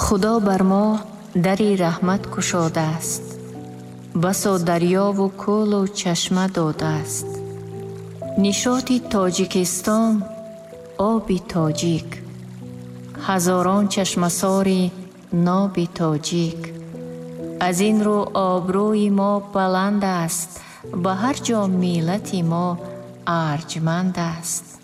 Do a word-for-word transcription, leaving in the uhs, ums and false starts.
خدا بر ما دری رحمت کشاده است، بسا دریا و کول و چشمه داده است. نشاط تاجیکستان آبی تاجیک، هزاران چشمساری نابی تاجیک. از این رو آبروی ما بلند است، به هر جا ملت ما ارجمند است.